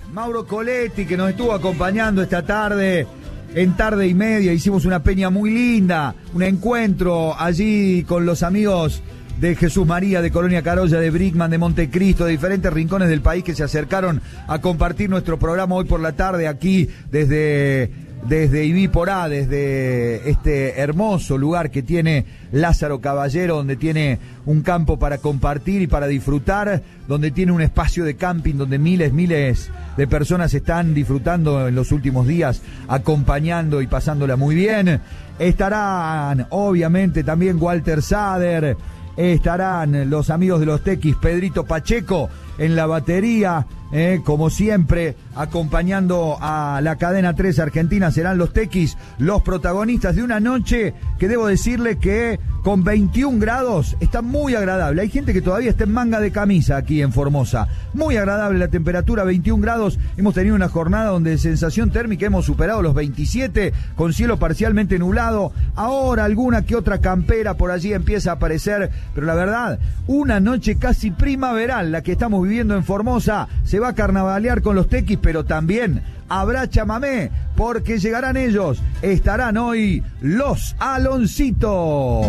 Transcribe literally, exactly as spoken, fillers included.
Mauro Coletti, que nos estuvo acompañando esta tarde, en tarde y media. Hicimos una peña muy linda, un encuentro allí con los amigos de Jesús María, de Colonia Carolla, de Brickman, de Montecristo, de diferentes rincones del país que se acercaron a compartir nuestro programa hoy por la tarde aquí desde, desde Ibiporá, desde este hermoso lugar que tiene Lázaro Caballero, donde tiene un campo para compartir y para disfrutar, donde tiene un espacio de camping donde miles, miles de personas están disfrutando en los últimos días, acompañando y pasándola muy bien. Estarán obviamente también Walter Sader, estarán los amigos de los Tequis, Pedrito Pacheco en la batería, eh, como siempre, acompañando a la cadena tres Argentina. Serán los Tequis los protagonistas de una noche que debo decirle que con veintiún grados está muy agradable. Hay gente que todavía está en manga de camisa aquí en Formosa. Muy agradable la temperatura, veintiún grados. Hemos tenido una jornada donde de sensación térmica hemos superado los veintisiete, con cielo parcialmente nublado. Ahora alguna que otra campera por allí empieza a aparecer, pero la verdad, una noche casi primaveral la que estamos viviendo en Formosa. Se va a carnavalear con los Tequis, pero también habrá chamamé, porque llegarán ellos. Estarán hoy los Aloncitos.